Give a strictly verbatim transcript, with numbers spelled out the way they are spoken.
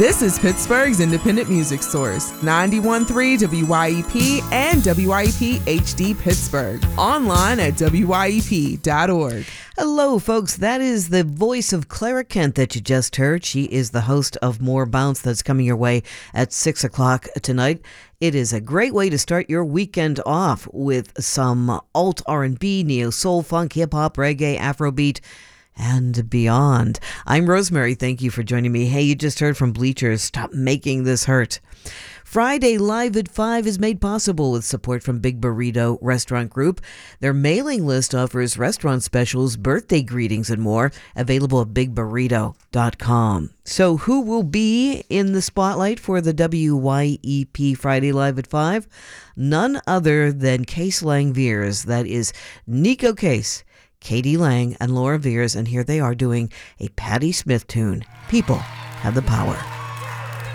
This is Pittsburgh's independent music source, ninety-one point three W Y E P and W Y E P H D Pittsburgh. Online at W Y E P dot org. Hello, folks. That is the voice of Clara Kent that you just heard. She is the host of More Bounce that's coming your way at six o'clock tonight. It is a great way to start your weekend off with some alt R and B, neo soul, funk, hip-hop, reggae, Afrobeat, and beyond. I'm Rosemary. Thank you for joining me. Hey, you just heard from Bleachers, Stop Making This Hurt. Friday Live at five is made possible with support from Big Burrito Restaurant Group. Their mailing list offers restaurant specials, birthday greetings, and more, available at big burrito dot com. So who will be in the spotlight for the W Y E P Friday Live at five? None other than Case Lang Veers. That is Nico Case, Katie Lang, and Laura Veers, and here they are doing a Patti Smith tune, People Have the Power.